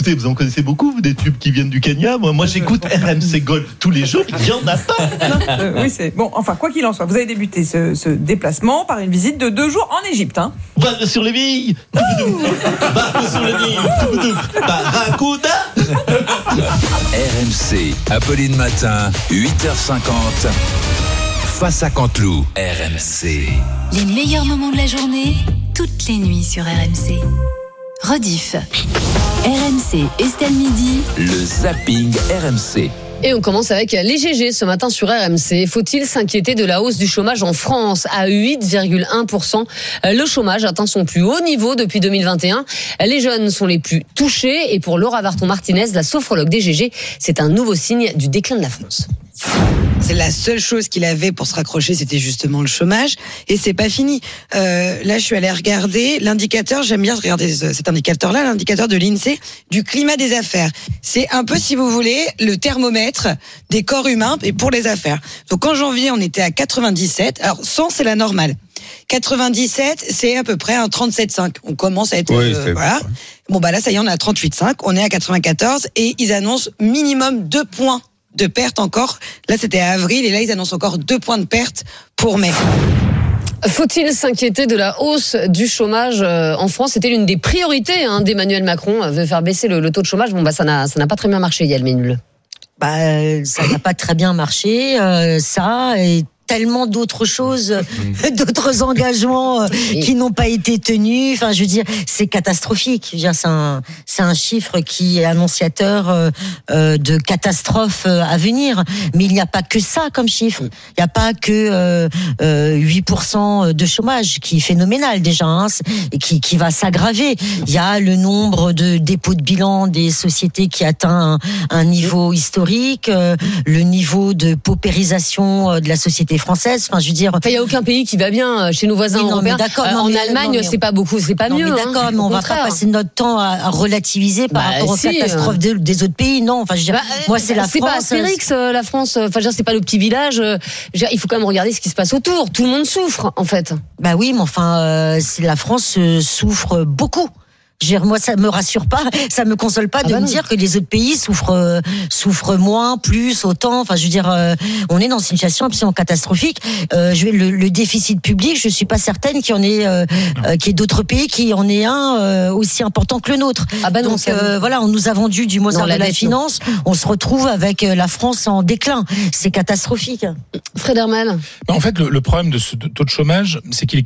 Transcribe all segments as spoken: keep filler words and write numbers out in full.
écoutez, vous en connaissez beaucoup, vous, des tubes qui viennent du Kenya. Moi, moi j'écoute R M C Gold tous les jours, il n'y en a pas. Non, euh, oui, c'est bon. Enfin, quoi qu'il en soit, vous avez débuté ce, ce déplacement par une visite de deux jours en Égypte. Hein. Balle sur les billes. Balle sur les billes. Barracuda. R M C, Apolline Matin, huit heures cinquante. Face à Canteloup, R M C. Les meilleurs moments de la journée, toutes les nuits sur R M C. Rediff. R M C, Estelle Midi. Le zapping R M C. Et on commence avec les G G ce matin sur R M C. Faut-il s'inquiéter de la hausse du chômage en France à huit virgule un pour cent? Le chômage atteint son plus haut niveau depuis deux mille vingt et un. Les jeunes sont les plus touchés. Et pour Laura Varton-Martinez, la sophrologue des G G, c'est un nouveau signe du déclin de la France. C'est la seule chose qu'il avait pour se raccrocher, c'était justement le chômage. Et c'est pas fini. Euh, là, je suis allée regarder l'indicateur. J'aime bien regarder cet indicateur-là, l'indicateur de l'INSEE du climat des affaires. C'est un peu, si vous voulez, le thermomètre des corps humains et pour les affaires. Donc en janvier, on était à quatre-vingt-dix-sept. Alors cent, c'est la normale. quatre-vingt-dix-sept, c'est à peu près un trente-sept virgule cinq. On commence à être oui, euh, voilà. Bon bah là, ça y est, on est à trente-huit virgule cinq. On est à quatre-vingt-quatorze et ils annoncent minimum deux points de perte encore. Là, c'était à avril et là, ils annoncent encore deux points de perte pour mai. Faut-il s'inquiéter de la hausse du chômage en France? C'était l'une des priorités hein, d'Emmanuel Macron, veut faire baisser le, le taux de chômage. Bon, bah, ça n'a, ça n'a pas très bien marché, Yael Ménul. Bah, ça n'a pas très bien marché, euh, ça, et tellement d'autres choses, mmh. d'autres engagements euh, oui. qui n'ont pas été tenus. Enfin, je veux dire, c'est catastrophique. Je veux dire, c'est un, c'est un chiffre qui est annonciateur euh, euh, de catastrophes euh, à venir. Mais il n'y a pas que ça comme chiffre. Il n'y a pas que euh, euh, huit pour cent de chômage, qui est phénoménal déjà, hein, et qui, qui va s'aggraver. Il y a le nombre de dépôts de bilan des sociétés qui atteint un, un niveau historique, euh, le niveau de paupérisation de la société française. Enfin, je veux dire, il y a aucun pays qui va bien chez nos voisins oui, européens. D'accord, euh, non, en mais, Allemagne, non, mais, c'est pas beaucoup, c'est pas non, mieux. Mais d'accord, hein, mais on va pas passer notre temps à, à relativiser par bah, rapport si, aux catastrophes euh... des autres pays. Non, enfin, je veux dire, bah, moi, c'est bah, la c'est France. C'est pas Astérix, euh, la France. Enfin, je veux dire, c'est pas le petit village. Euh, je veux dire, il faut quand même regarder ce qui se passe autour. Tout le monde souffre, en fait. Bah oui, mais enfin, euh, c'est, la France euh, souffre beaucoup. Moi, ça me rassure pas, ça me console pas ah de bah me non. dire que les autres pays souffrent, euh, souffrent moins, plus, autant. Enfin, je veux dire, euh, on est dans une situation absolument catastrophique. Euh, je vais, le, le déficit public, je suis pas certaine qu'il y en ait, euh, euh, qu'il y ait d'autres pays qui en aient un euh, aussi important que le nôtre. Ah bah non, Donc euh, voilà, on nous a vendu du Mozart non, de la, la finance. Non. On se retrouve avec la France en déclin. C'est catastrophique. Fred Hermel. En fait, le, le problème de ce taux de chômage, c'est qu'il est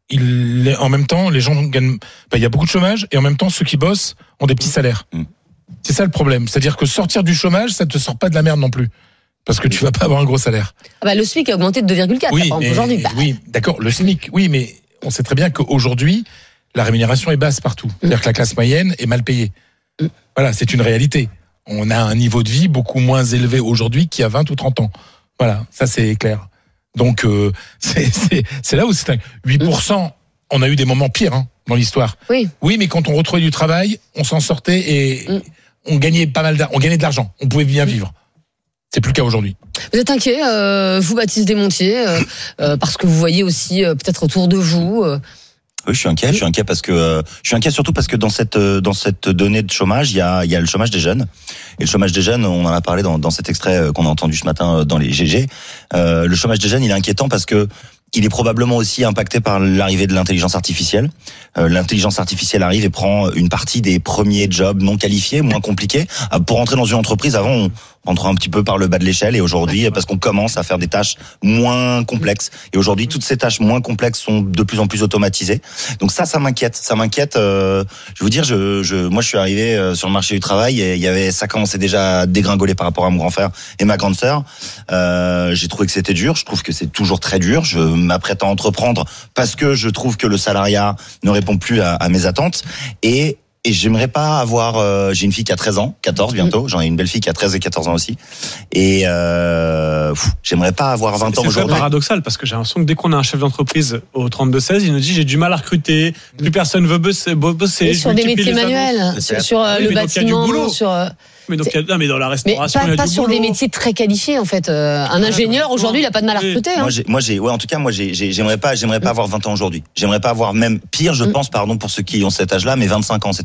Il est, en même temps, les gens gagnent. Ben, il y a beaucoup de chômage et en même temps, ceux qui bossent ont des petits salaires. Mmh. C'est ça le problème. C'est-à-dire que sortir du chômage, ça te sort pas de la merde non plus, parce que tu vas pas avoir un gros salaire. Ah bah, le SMIC a augmenté de deux virgule quatre oui, mais, aujourd'hui. Bah. Oui, d'accord, le SMIC. Oui, mais on sait très bien qu'aujourd'hui, la rémunération est basse partout. C'est-à-dire que la classe moyenne est mal payée. Mmh. Voilà, c'est une réalité. On a un niveau de vie beaucoup moins élevé aujourd'hui qu'il y a vingt ou trente ans. Voilà, ça c'est clair. Donc euh, c'est, c'est, c'est là où c'est un huit pour cent. On a eu des moments pires hein, dans l'histoire. Oui. Oui, mais quand on retrouvait du travail, on s'en sortait et mm. on gagnait pas mal d'argent. On gagnait de l'argent. On pouvait bien vivre. C'est plus le cas aujourd'hui. Vous êtes inquiet, euh, vous Baptiste Desmontiers, euh, euh, parce que vous voyez aussi euh, peut-être autour de vous. Euh, Oui, je suis inquiet. Je suis inquiet parce que euh, je suis inquiet surtout parce que dans cette euh, dans cette donnée de chômage, il y a il y a le chômage des jeunes. Et le chômage des jeunes, on en a parlé dans dans cet extrait qu'on a entendu ce matin dans les G G. Euh, le chômage des jeunes, il est inquiétant parce que il est probablement aussi impacté par l'arrivée de l'intelligence artificielle. Euh, l'intelligence artificielle arrive et prend une partie des premiers jobs non qualifiés, moins compliqués. Euh, pour entrer dans une entreprise, avant, on rentrait un petit peu par le bas de l'échelle, et aujourd'hui, parce qu'on commence à faire des tâches moins complexes. Et aujourd'hui, toutes ces tâches moins complexes sont de plus en plus automatisées. Donc ça, ça m'inquiète. Ça m'inquiète. Euh, je vais vous dire, je, je, moi, je suis arrivé sur le marché du travail et il y avait, ça commençait déjà à dégringoler par rapport à mon grand frère et ma grande sœur. Euh, j'ai trouvé que c'était dur. Je trouve que c'est toujours très dur. Je m'apprête à entreprendre parce que je trouve que le salariat ne répond plus à, à mes attentes et Et j'aimerais pas avoir... Euh, j'ai une fille qui a treize ans, quatorze bientôt. J'en ai une belle fille qui a treize et quatorze ans aussi. Et euh, pff, j'aimerais pas avoir vingt c'est, ans c'est aujourd'hui. C'est paradoxal parce que j'ai l'impression que dès qu'on a un chef d'entreprise au trente-deux seize, il nous dit j'ai du mal à recruter, plus personne veut bosser. bosser et sur des métiers manuels, sur, sur euh, oui, le bâtiment, sur... Euh... Mais donc, non, mais dans la restauration, mais pas, il y a pas du sur boulot. Des métiers très qualifiés en fait. Euh, un ingénieur aujourd'hui, il a pas de mal à recruter. Hein. Moi, j'ai, moi, j'ai, ouais, en tout cas, moi, j'ai, j'aimerais pas, j'aimerais pas avoir vingt ans aujourd'hui. J'aimerais pas avoir même pire, je mm. pense, pardon, pour ceux qui ont cet âge-là, mais vingt-cinq ans. C'est-à-dire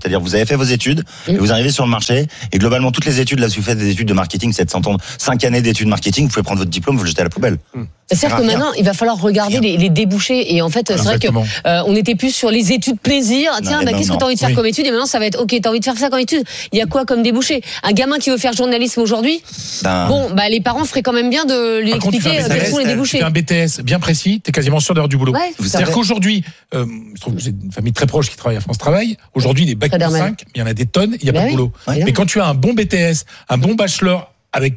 C'est-à-dire, vous avez fait vos études, Mmh. et vous arrivez sur le marché, et globalement, toutes les études, là, si vous faites des études de marketing, c'est de s'entendre cinq années d'études marketing, vous pouvez prendre votre diplôme, vous le jetez à la poubelle. Mmh. C'est-à-dire que Rien. maintenant, il va falloir regarder les, les débouchés. Et en fait, c'est vrai que Exactement. euh, on était plus sur les études plaisir. Tiens, Non, bah, non, qu'est-ce que non. t'as envie de faire Oui. comme étude? Et maintenant, ça va être, ok, t'as envie de faire ça comme étude. Il y a quoi comme débouché? Un gamin qui veut faire journalisme aujourd'hui, Ben, bon, bah les parents feraient quand même bien de lui Par contre, expliquer tu fais un euh, quels B T S, sont les Tu débouchés. fais un B T S bien précis, t'es quasiment sûr d'avoir du boulot. Ouais, vous c'est C'est-à-dire savez- qu'aujourd'hui, euh, je trouve que j'ai une famille très proche qui travaille à France Travail. Aujourd'hui, les bacs plus Frédéric. cinq, il y en a des tonnes, il n'y a Bah pas oui. de boulot. Ouais. Mais quand tu as un bon B T S, un bon bachelor